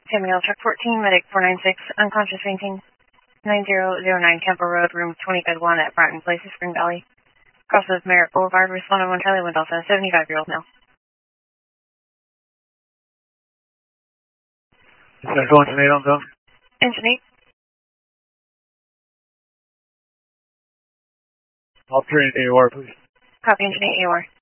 Samuel, truck 14, medic 496, unconscious fainting, 9009 Kemper Road, room 20 bed 1 at Bratton Place, Spring Valley. Cross of Merritt Boulevard, responded 1 Charlie Wind Delta, 75-year-old male. Is that going to 8 on zone? Engine 8. All 3 AOR, please. Copy, Engine 8 AOR.